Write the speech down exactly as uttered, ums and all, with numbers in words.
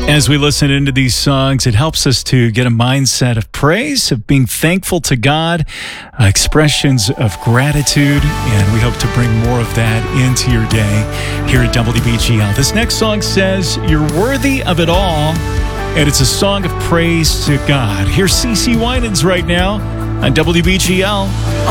As we listen into these songs, it helps us to get a mindset of praise, of being thankful to God, uh, expressions of gratitude, and we hope to bring more of that into your day here at W B G L. This next song says, "You're worthy of it all," and it's a song of praise to God. Here's CeCe Winans right now on W B G L.